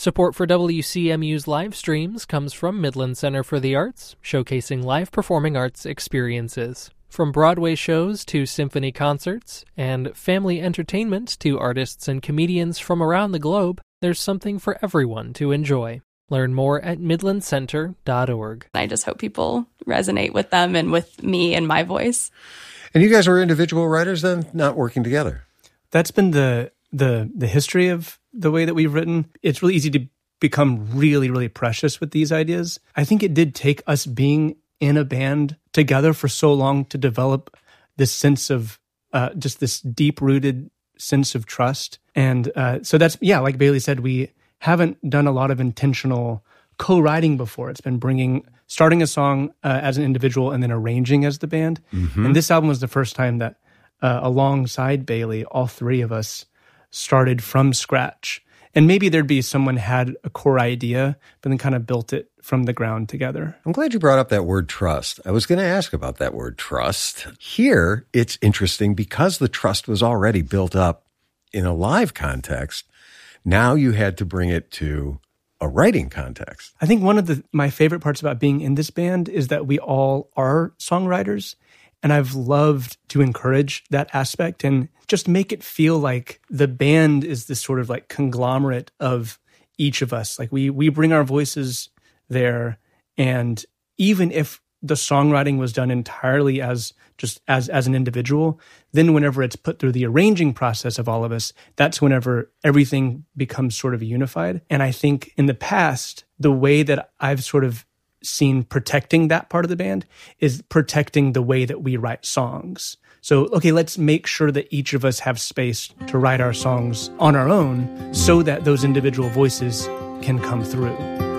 Support for WCMU's live streams comes from Midland Center for the Arts, showcasing live performing arts experiences. From Broadway shows to symphony concerts, and family entertainment to artists and comedians from around the globe, there's something for everyone to enjoy. Learn more at midlandcenter.org. I just hope people resonate with them and with me and my voice. And you guys are individual writers then, not working together? That's been the history of the way that we've written. It's really easy to become really, really precious with these ideas. I think it did take us being in a band together for so long to develop this sense of just this deep-rooted sense of trust. And so that's, like Bailey said, we haven't done a lot of intentional co-writing before. It's been starting a song as an individual and then arranging as the band. Mm-hmm. And this album was the first time that alongside Bailey, all three of us started from scratch. And maybe there'd be someone had a core idea, but then kind of built it from the ground together. I'm glad you brought up that word trust. I was going to ask about that word trust. Here, it's interesting because the trust was already built up in a live context. Now you had to bring it to a writing context. I think one of my favorite parts about being in this band is that we all are songwriters. And I've loved to encourage that aspect and just make it feel like the band is this sort of like conglomerate of each of us. Like we bring our voices there. And even if the songwriting was done entirely as an individual, then whenever it's put through the arranging process of all of us, that's whenever everything becomes sort of unified. And I think in the past, the way that I've sort of seen protecting that part of the band is protecting the way that we write songs. So, okay, let's make sure that each of us have space to write our songs on our own so that those individual voices can come through.